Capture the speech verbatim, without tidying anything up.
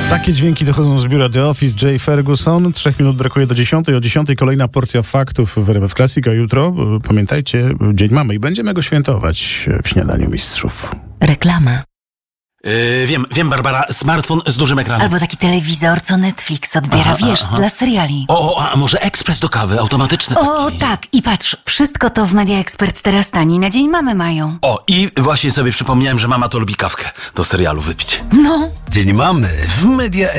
Takie dźwięki dochodzą z biura The Office, Jay Ferguson. Trzech minut brakuje do dziesiątej. O dziesiątej kolejna porcja faktów w R M F Classic, a jutro, pamiętajcie, Dzień Mamy i będziemy go świętować w Śniadaniu Mistrzów. Reklama. Yy, wiem, wiem, Barbara, smartfon z dużym ekranem. Albo taki telewizor, co Netflix odbiera, aha, wiesz, aha. dla seriali. O, a może ekspres do kawy, automatyczny O, taki. tak, i patrz, wszystko to w Media Expert teraz tani, na Dzień Mamy mają. O, i właśnie sobie przypomniałem, że mama to lubi kawkę do serialu wypić. No. Dzień Mamy w Media